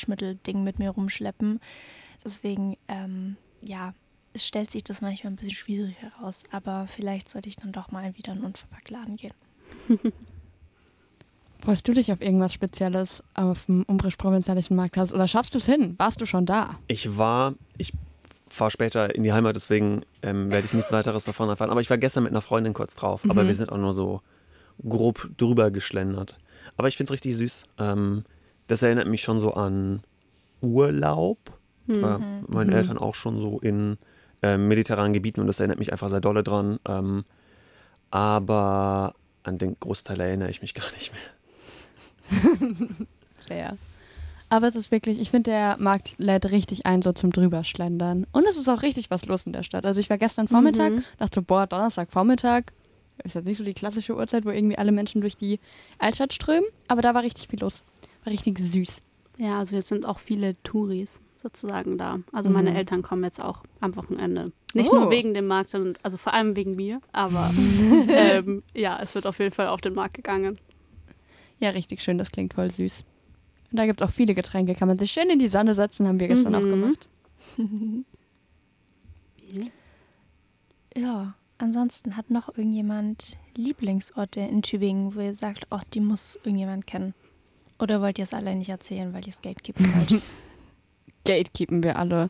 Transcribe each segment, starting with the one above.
Rauschmittel-Ding mit mir rumschleppen. Deswegen, es stellt sich das manchmal ein bisschen schwierig heraus. Aber vielleicht sollte ich dann doch mal wieder in einen Unverpacktladen gehen. Freust du dich auf irgendwas Spezielles auf dem umbrisch-provinzialischen Marktplatz oder schaffst du es hin? Warst du schon da? Ich fahre später in die Heimat, deswegen werde ich nichts weiteres davon erfahren. Aber ich war gestern mit einer Freundin kurz drauf, aber wir sind auch nur so grob drüber geschlendert. Aber ich finde es richtig süß. Das erinnert mich schon so an Urlaub. War meinen Eltern auch schon so in mediterranen Gebieten und das erinnert mich einfach sehr dolle dran. Aber an den Großteil erinnere ich mich gar nicht mehr. Fair. Aber es ist wirklich, ich finde, der Markt lädt richtig ein, so zum Drüberschlendern. Und es ist auch richtig was los in der Stadt. Also ich war gestern Vormittag, dachte so, Donnerstagvormittag, ist jetzt nicht so die klassische Uhrzeit, wo irgendwie alle Menschen durch die Altstadt strömen, aber da war richtig viel los. War richtig süß. Ja, also jetzt sind auch viele Touris sozusagen da. Also meine Eltern kommen jetzt auch am Wochenende. Nicht nur wegen dem Markt, sondern also vor allem wegen mir, aber es wird auf jeden Fall auf den Markt gegangen. Ja, richtig schön, das klingt voll süß. Und da gibt es auch viele Getränke, kann man sich schön in die Sonne setzen, haben wir gestern auch gemacht. Ja, ansonsten hat noch irgendjemand Lieblingsorte in Tübingen, wo ihr sagt, die muss irgendjemand kennen? Oder wollt ihr es alle nicht erzählen, weil ihr es gatekeepen wollt? Gatekeepen wir alle.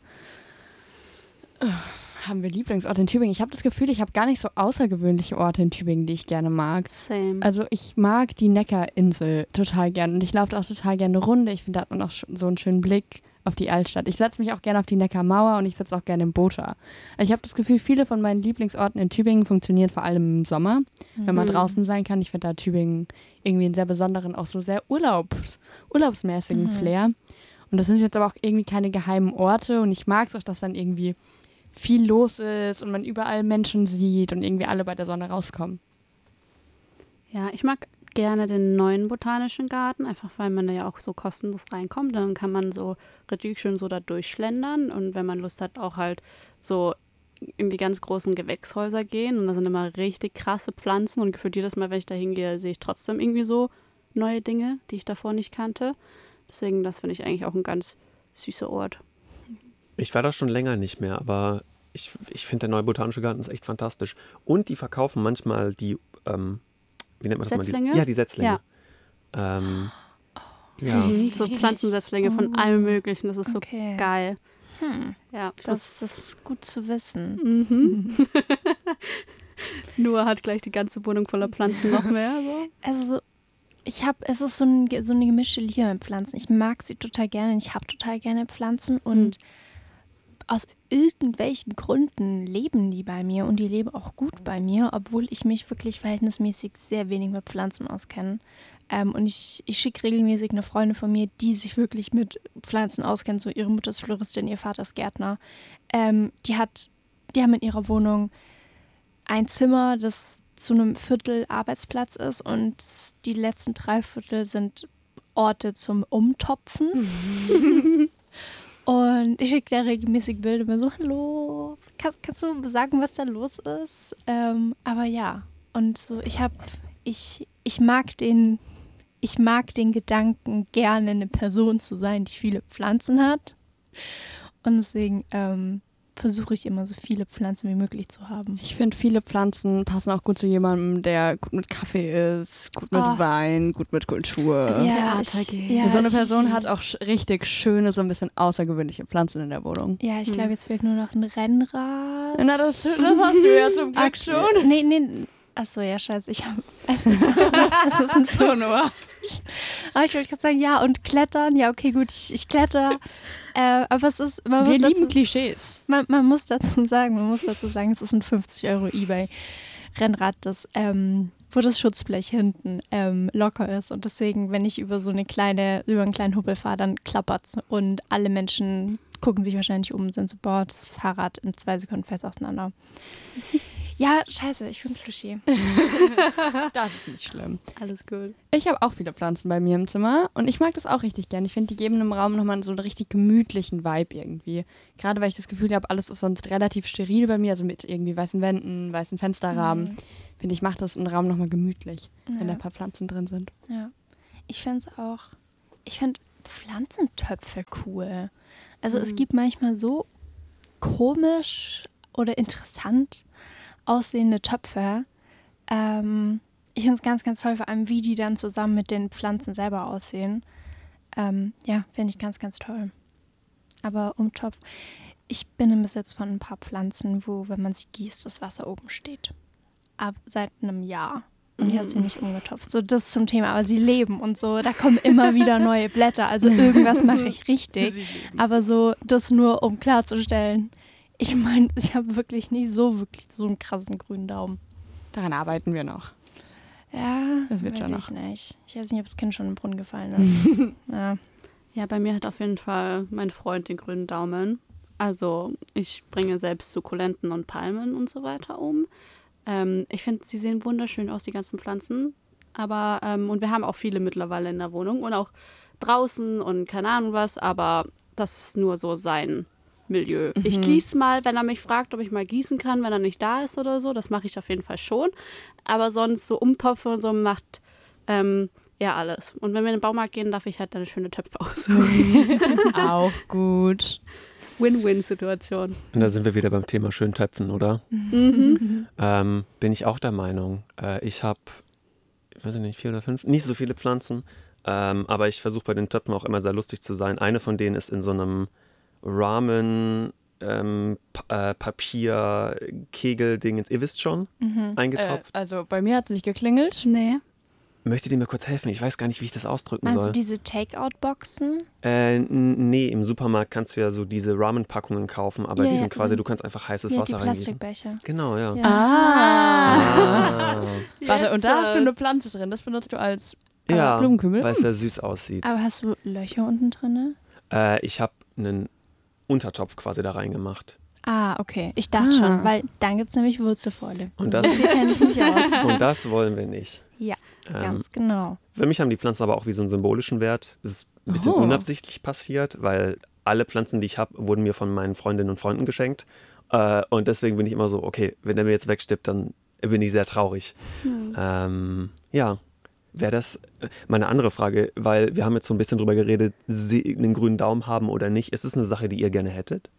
Haben wir Lieblingsorte in Tübingen? Ich habe das Gefühl, ich habe gar nicht so außergewöhnliche Orte in Tübingen, die ich gerne mag. Same. Also ich mag die Neckarinsel total gerne und ich laufe auch total gerne eine Runde. Ich finde, da hat man auch so einen schönen Blick auf die Altstadt. Ich setze mich auch gerne auf die Neckarmauer und ich sitze auch gerne im Bota. Ich habe das Gefühl, viele von meinen Lieblingsorten in Tübingen funktionieren vor allem im Sommer, wenn man draußen sein kann. Ich finde da Tübingen irgendwie einen sehr besonderen, auch so sehr urlaubsmäßigen Flair. Und das sind jetzt aber auch irgendwie keine geheimen Orte und ich mag es auch, dass dann irgendwie viel los ist und man überall Menschen sieht und irgendwie alle bei der Sonne rauskommen. Ja, ich mag gerne den neuen Botanischen Garten, einfach weil man da ja auch so kostenlos reinkommt. Dann kann man so richtig schön so da durchschlendern und wenn man Lust hat, auch halt so in die ganz großen Gewächshäuser gehen und da sind immer richtig krasse Pflanzen und gefühlt jedes Mal, wenn ich da hingehe, sehe ich trotzdem irgendwie so neue Dinge, die ich davor nicht kannte. Deswegen, das finde ich eigentlich auch ein ganz süßer Ort. Ich war da schon länger nicht mehr, aber ich finde, der neue Botanische Garten ist echt fantastisch. Und die verkaufen manchmal die, wie nennt man das Setzlinge? mal? Ja, die Setzlinge. So Pflanzensetzlinge von allem Möglichen, das ist so geil. Ja, das ist gut zu wissen. Noah hat gleich die ganze Wohnung voller Pflanzen noch mehr. So. Also es ist so eine gemischte Liebe mit Pflanzen. Ich mag sie total gerne und ich habe total gerne Pflanzen und aus irgendwelchen Gründen leben die bei mir und die leben auch gut bei mir, obwohl ich mich wirklich verhältnismäßig sehr wenig mit Pflanzen auskenne. Und ich schicke regelmäßig eine Freundin von mir, die sich wirklich mit Pflanzen auskennt. So ihre Mutter ist Floristin, ihr Vater ist Gärtner. Die haben in ihrer Wohnung ein Zimmer, das zu einem Viertel Arbeitsplatz ist und die letzten 3/4 sind Orte zum Umtopfen. Und ich schicke da regelmäßig Bilder und so, hallo, kannst du sagen, was da los ist? Aber ja, und so, ich mag den Gedanken, gerne eine Person zu sein, die viele Pflanzen hat. Und deswegen versuche ich immer so viele Pflanzen wie möglich zu haben. Ich finde, viele Pflanzen passen auch gut zu jemandem, der gut mit Kaffee ist, gut mit Wein, gut mit Kultur. Ins Theater geht. Ja, so eine Person hat auch richtig schöne, so ein bisschen außergewöhnliche Pflanzen in der Wohnung. Ja, ich glaube, jetzt fehlt nur noch ein Rennrad. Na, das hast du ja zum Glück schon. Nee. Achso, ja, scheiße. Ich habe. Das ist ein Noah. Aber ich wollte gerade sagen, ja, und Klettern. Ja, okay, gut, ich kletter. Aber es ist. Wir lieben Klischees. Man muss dazu sagen, es ist ein 50 € eBay-Rennrad, wo das Schutzblech hinten locker ist. Und deswegen, wenn ich über einen kleinen Hubbel fahre, dann klappert's. Und alle Menschen gucken sich wahrscheinlich um und sind so, boah, das Fahrrad in 2 Sekunden fällt auseinander. Ja, scheiße, ich bin Klischee. Das ist nicht schlimm. Alles gut. Ich habe auch viele Pflanzen bei mir im Zimmer und ich mag das auch richtig gern. Ich finde, die geben einem Raum nochmal so einen richtig gemütlichen Vibe irgendwie. Gerade weil ich das Gefühl habe, alles ist sonst relativ steril bei mir, also mit irgendwie weißen Wänden, weißen Fensterrahmen. Finde ich, macht das einen Raum nochmal gemütlich, wenn da ein paar Pflanzen drin sind. Ja, ich finde Pflanzentöpfe cool. Also es gibt manchmal so komisch oder interessant aussehende Töpfe. Ich finde es ganz, ganz toll, vor allem wie die dann zusammen mit den Pflanzen selber aussehen. Ja, finde ich ganz, ganz toll. Aber Topf, ich bin im Besitz von ein paar Pflanzen, wo, wenn man sie gießt, das Wasser oben steht. Seit einem Jahr. Und ich habe sie nicht umgetopft. So, das zum Thema. Aber sie leben und so, da kommen immer wieder neue Blätter. Also irgendwas mache ich richtig. Aber so, das nur, um klarzustellen. Ich meine, ich habe wirklich nie so einen krassen grünen Daumen. Daran arbeiten wir noch. Ja, das wird weiß schon ich nicht. Ich weiß nicht, ob das Kind schon im Brunnen gefallen ist. Ja, bei mir hat auf jeden Fall mein Freund den grünen Daumen. Also ich bringe selbst Sukkulenten und Palmen und so weiter um. Ich finde, sie sehen wunderschön aus, die ganzen Pflanzen. Aber, und wir haben auch viele mittlerweile in der Wohnung und auch draußen und keine Ahnung was, aber das ist nur so sein Milieu. Ich gieße mal, wenn er mich fragt, ob ich mal gießen kann, wenn er nicht da ist oder so. Das mache ich auf jeden Fall schon. Aber sonst so Umtopfe und so macht alles. Und wenn wir in den Baumarkt gehen, darf ich halt dann schöne Töpfe aussuchen. Auch gut. Win-Win-Situation. Und da sind wir wieder beim Thema Schöntöpfen, oder? Bin ich auch der Meinung. Ich habe, ich weiß nicht, 4 oder 5, nicht so viele Pflanzen, aber ich versuche bei den Töpfen auch immer sehr lustig zu sein. Eine von denen ist in so einem Ramen Papier-Kegel-Ding, ihr wisst schon, eingetopft. Also bei mir hat es nicht geklingelt. Nee. Möchtet ihr mir kurz helfen? Ich weiß gar nicht, wie ich das ausdrücken Meinst soll. du diese Take-Out-Boxen? Nee, im Supermarkt kannst du ja so diese Ramen-Packungen kaufen, aber Ja, die ja, sind quasi, du kannst einfach heißes Ja, die Wasser reingießen. Plastikbecher. Genau, ja. Warte, und da hast du eine Pflanze drin. Das benutzt du als Ja, Blumenkübel? weil es sehr süß aussieht. Aber hast du Löcher unten drin? Ich habe einen Untertopf quasi da reingemacht. Okay. Ich dachte schon, weil dann gibt es nämlich Wurzelfäule. Und So das- viel kenne ich mich aus. Und das wollen wir nicht. Ja, ganz genau. Für mich haben die Pflanzen aber auch wie so einen symbolischen Wert. Das ist ein bisschen unabsichtlich passiert, weil alle Pflanzen, die ich habe, wurden mir von meinen Freundinnen und Freunden geschenkt. Und deswegen bin ich immer so, okay, wenn der mir jetzt wegstirbt, dann bin ich sehr traurig. Ja, wäre das meine andere Frage, weil wir haben jetzt so ein bisschen drüber geredet, einen grünen Daumen haben oder nicht. Ist es eine Sache, die ihr gerne hättet?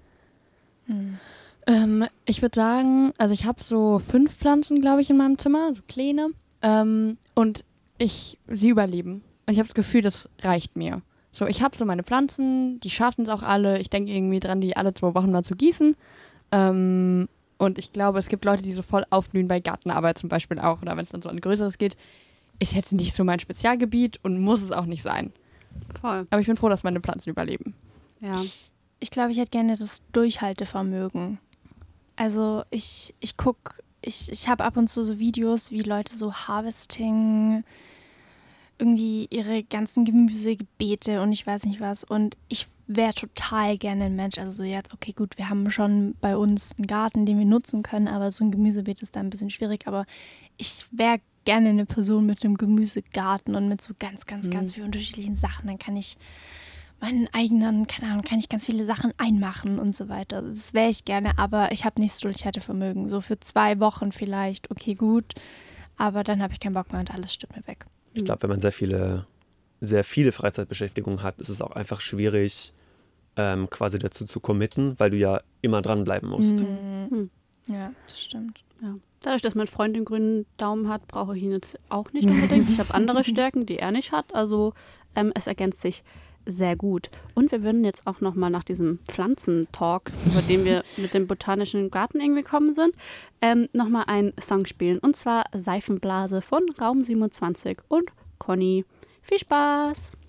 Ich würde sagen, also ich habe so 5 Pflanzen, glaube ich, in meinem Zimmer, so kleine. Und sie überleben. Und ich habe das Gefühl, das reicht mir. So, ich habe so meine Pflanzen, die schaffen es auch alle. Ich denke irgendwie dran, die alle 2 Wochen mal zu gießen. Und ich glaube, es gibt Leute, die so voll aufblühen bei Gartenarbeit zum Beispiel auch. Oder wenn es dann so an Größeres geht. Ist jetzt nicht so mein Spezialgebiet und muss es auch nicht sein. Voll. Aber ich bin froh, dass meine Pflanzen überleben. Ja. Ich glaube, ich hätte gerne das Durchhaltevermögen. Also ich gucke, ich habe ab und zu so Videos, wie Leute so Harvesting, irgendwie ihre ganzen Gemüsebeete und ich weiß nicht was. Und ich wäre total gerne ein Mensch. Also so jetzt, okay, gut, wir haben schon bei uns einen Garten, den wir nutzen können, aber so ein Gemüsebeet ist da ein bisschen schwierig. Aber ich wäre gerne eine Person mit einem Gemüsegarten und mit so ganz, ganz, ganz vielen unterschiedlichen Sachen. Dann kann ich meinen eigenen, keine Ahnung, kann ich ganz viele Sachen einmachen und so weiter. Das wäre ich gerne, aber ich habe nicht das Durchhaltevermögen. So für 2 Wochen vielleicht, okay, gut. Aber dann habe ich keinen Bock mehr und alles stirbt mir weg. Ich glaube, wenn man sehr viele Freizeitbeschäftigungen hat, ist es auch einfach schwierig, quasi dazu zu committen, weil du ja immer dranbleiben musst. Ja, das stimmt. Ja. Dadurch, dass mein Freund den grünen Daumen hat, brauche ich ihn jetzt auch nicht unbedingt. Ich habe andere Stärken, die er nicht hat. Also es ergänzt sich sehr gut. Und wir würden jetzt auch nochmal nach diesem Pflanzentalk, über den wir mit dem Botanischen Garten irgendwie gekommen sind, nochmal einen Song spielen. Und zwar Seifenblase von Raum 27 und Conny. Viel Spaß!